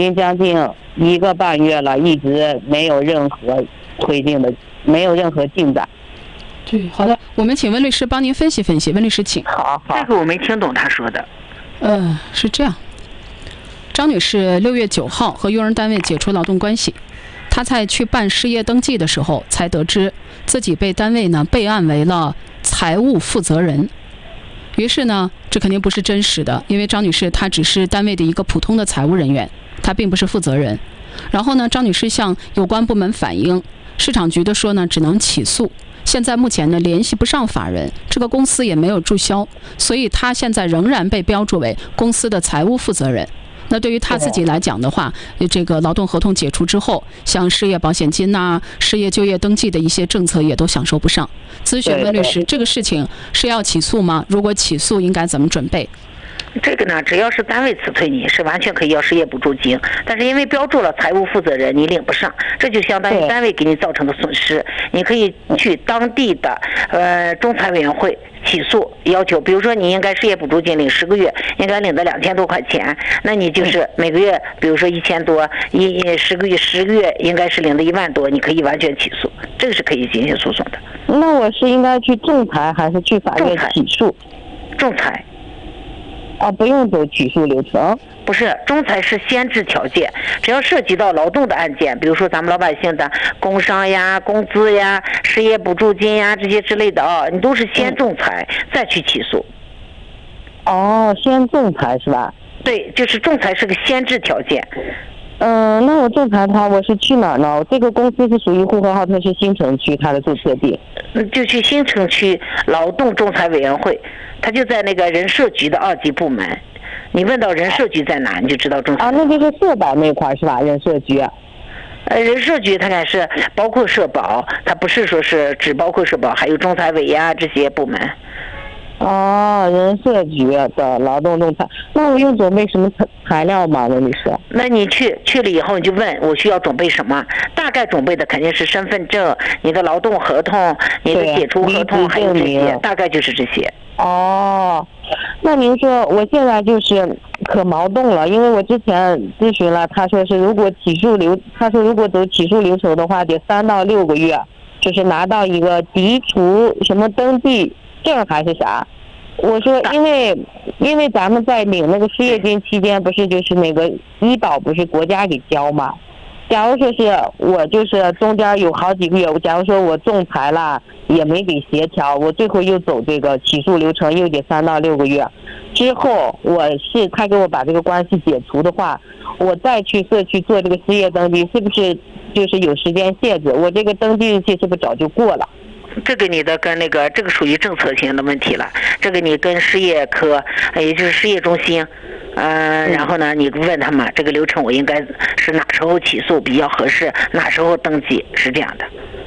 经将近1个半月了，一直没有任何推进的，没有任何进展。 对，好的，我们请温律师帮您分析分析。温律师，请。 好， 这个我没听懂他说的。 是这样，张女士6月9号和用人单位解除劳动关系，她在去办失业登记的时候才得知自己被单位呢备案为了财务负责人。于是呢，这肯定不是真实的，因为张女士她只是单位的一个普通的财务人员，她并不是负责人。然后呢，张女士向有关部门反映，市场局的说呢，只能起诉。现在目前呢联系不上法人，这个公司也没有注销，所以她现在仍然被标注为公司的财务负责人。那对于她自己来讲的话，这个劳动合同解除之后，像失业保险金呐、失业就业登记的一些政策也都享受不上。咨询温律师，这个事情是要起诉吗？如果起诉，应该怎么准备？ 这个呢，只要是单位辞退你，是完全可以要失业补助金，但是因为标注了财务负责人，你领不上，这就相当于单位给你造成的损失。你可以去当地的仲裁委员会起诉，要求，比如说你应该失业补助金领10个月，应该领的2000多块钱，那你就是每个月，比如说1000多，10个月应该是领的1万多，你可以完全起诉，这个是可以进行诉讼的。 那我是应该去仲裁还是去法院起诉？ 仲裁。 不用走起诉流程。 不是，仲裁是先制条件，只要涉及到劳动的案件，比如说咱们老百姓的工伤呀、工资呀、失业补助金呀这些之类的你都是先仲裁再去起诉。 先仲裁是吧？ 对，就是仲裁是个先制条件。 那我仲裁他，我是去哪儿呢？这个公司是属于呼和浩特市新城区，它的注册地。 就去新城区劳动仲裁委员会，他就在那个人社局的2级部门。你问到人社局在哪，你就知道仲裁。 那就是社保那块是吧？人社局。 人社局它还是包括社保，它不是说是只包括社保，还有仲裁委呀这些部门。 人社局的劳动仲裁，那我用准备什么材料吗？温律师？ 那你去了以后，你就问我需要准备什么？大概准备的肯定是身份证、你的劳动合同、你的解除合同，还有这些，大概就是这些。 那您说我现在就是可矛盾了，因为我之前咨询了，他说是如果如果走起诉流程的话，得3到6个月，就是拿到一个涤除什么登记证还是啥。我说因为咱们在领那个失业金期间，不是就是那个医保不是国家给交吗？假如说是我就是中间有好几个月，假如说我仲裁了也没给协调，我最后又走这个起诉流程，又得3到6个月。之后他给我把这个关系解除的话，我再去社区做这个失业登记，是不是就是有时间限制？我这个登记日期是不是早就过了？ 这个你的跟这个属于政策性的问题了，这个你跟失业科，也就是失业中心，然后呢，你问他们这个流程我应该是哪时候起诉比较合适，哪时候登记，是这样的。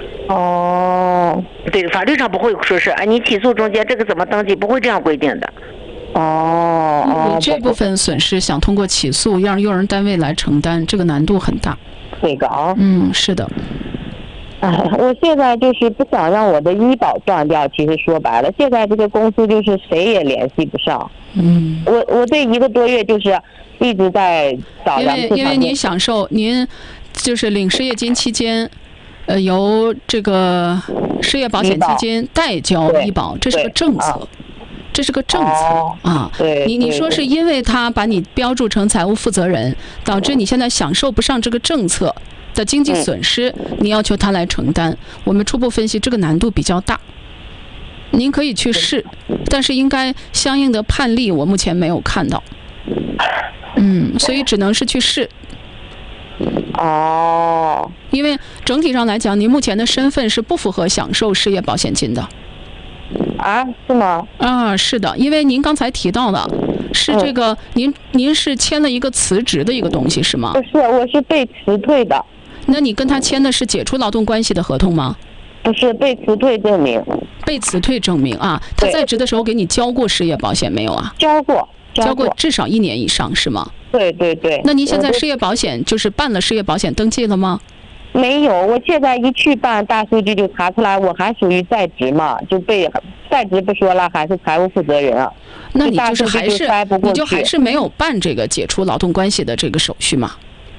对，法律上不会说是你起诉中间这个怎么登记，不会这样规定的。 你这部分损失想通过起诉让用人单位来承担，这个难度很大。 这个是的。 我现在就是不想让我的医保断掉，其实说白了，现在这个公司就是谁也联系不上。我这1个多月就是一直在找咱们。 因为您就是领失业金期间，由这个失业保险基金代交医保，这是个政策。这是个政策你说是因为他把你标注成财务负责人，导致你现在享受不上这个政策的经济损失，你要求他来承担。我们初步分析这个难度比较大，您可以去试，但是应该相应的判例我目前没有看到。所以只能是去试。因为整体上来讲，您目前的身份是不符合享受失业保险金的。 是吗？ 是的，因为您刚才提到的是这个，您是签了一个辞职的一个东西是吗？ 不是，我是被辞退的。 那你跟他签的是解除劳动关系的合同吗？ 不是，被辞退证明。 被辞退证明他在职的时候给你交过失业保险没有啊？ 交过至少1年以上是吗？ 对。 那您现在失业保险就是办了失业保险登记了吗？ 没有，我现在一去办大数据就查出来我还属于在职嘛，就被在职不说了，还是财务负责人那你就还是没有办这个解除劳动关系的这个手续嘛？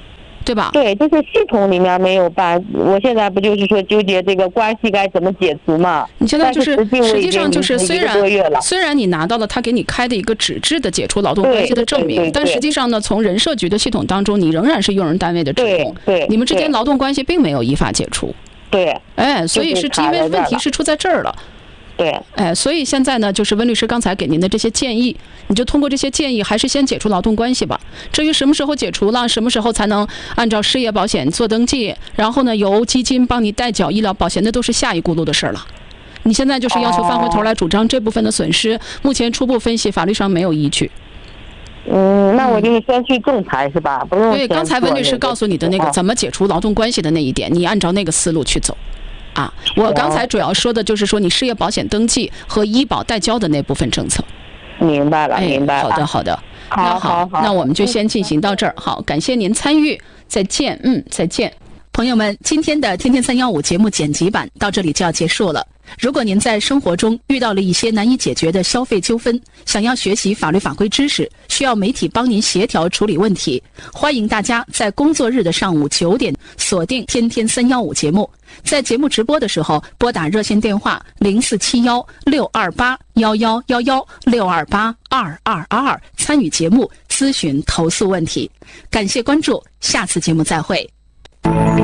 对吧？ 对，就是系统里面没有办，我现在不就是说纠结这个关系该怎么解除嘛？ 你现在就是实际上就是虽然你拿到了他给你开的一个纸质的解除劳动关系的证明，但实际上呢，从人社局的系统当中，你仍然是用人单位的职工， 对， 你们之间劳动关系并没有依法解除。 对， 所以是因为问题是出在这儿了。 对， 所以现在呢，就是温律师刚才给您的这些建议，你就通过这些建议，还是先解除劳动关系吧。至于什么时候解除了，什么时候才能按照失业保险做登记，然后呢由基金帮你代缴医疗保险，那都是下一轱辘的事了。你现在就是要求翻回头来主张这部分的损失，目前初步分析法律上没有依据。 那我就是先去仲裁是吧？不用。 对，刚才温律师告诉你的那个怎么解除劳动关系的那一点，你按照那个思路去走。我刚才主要说的就是说你失业保险登记和医保代交的那部分政策。 明白了，明白了。 好的。那好，那我们就先进行到这儿。好，感谢您参与，再见。再见。朋友们，今天的天天315节目剪辑版到这里就要结束了。如果您在生活中遇到了一些难以解决的消费纠纷，想要学习法律法规知识，需要媒体帮您协调处理问题，欢迎大家在工作日的上午9点锁定天天315节目。在节目直播的时候，拨打热线电话0471-628-1111-628-2222参与节目咨询投诉问题。感谢关注，下次节目再会。